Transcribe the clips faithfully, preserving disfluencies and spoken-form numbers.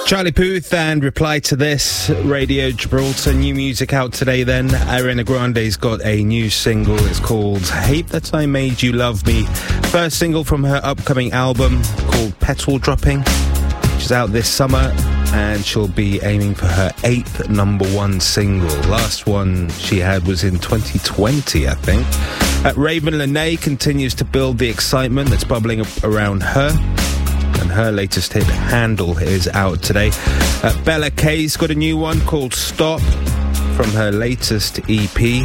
Charlie Puth and Reply to This, Radio Gibraltar. New music out today then. Ariana Grande's got a new single. It's called Hate That I Made You Love Me. First single from her upcoming album called Petal Dropping, which is out this summer, and she'll be aiming for her eighth number one single. Last one she had was in twenty twenty, I think. Uh, Raven Lenae continues to build the excitement that's bubbling up around her, and her latest hit, Handle, is out today. Uh, Bella Kay's got a new one called Stop from her latest E P.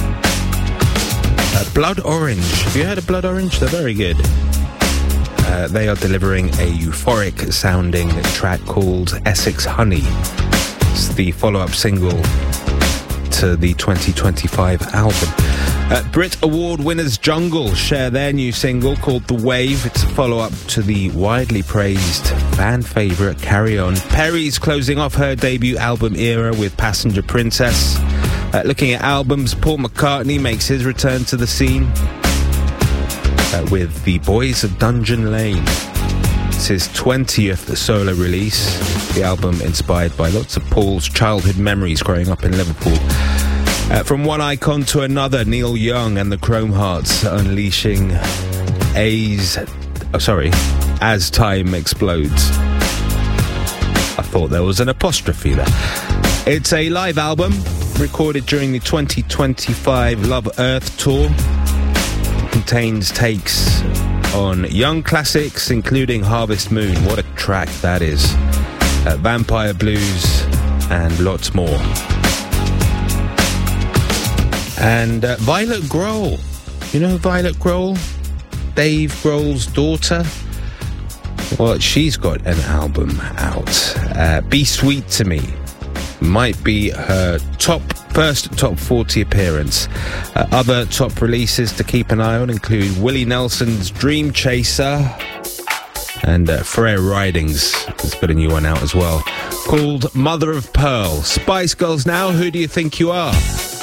Uh, Blood Orange. Have you heard of Blood Orange? They're very good. Uh, they are delivering a euphoric sounding track called Essex Honey. It's the follow-up single to the twenty twenty-five album. Uh, Brit Award winners Jungle share their new single called The Wave. It's a follow-up to the widely praised fan favourite Carry On. Perry's closing off her debut album era with Passenger Princess. Uh, looking at albums, Paul McCartney makes his return to the scene uh, with The Boys of Dungeon Lane. It's his twentieth solo release. The album inspired by lots of Paul's childhood memories growing up in Liverpool. Uh, from one icon to another, Neil Young and the Chrome Hearts unleashing A's... Oh, sorry. As Time Explodes. I thought there was an apostrophe there. It's a live album recorded during the twenty twenty-five Love Earth tour. It contains takes on young classics, including Harvest Moon. What a track that is. Uh, Vampire Blues and lots more. And uh, Violet Grohl. You know Violet Grohl? Dave Grohl's daughter? Well, she's got an album out. Uh, Be Sweet to Me might be her top first top forty appearance. Uh, other top releases to keep an eye on include Willie Nelson's Dream Chaser, and uh, Pharrell Ridings has got a new one out as well called Mother of Pearl. Spice Girls now, Who Do You Think You Are?